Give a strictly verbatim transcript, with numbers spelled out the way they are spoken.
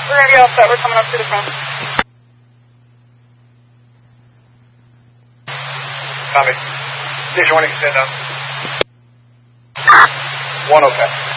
We're already all set. We're coming up to the front. Copy. Station one, extend up. One okay.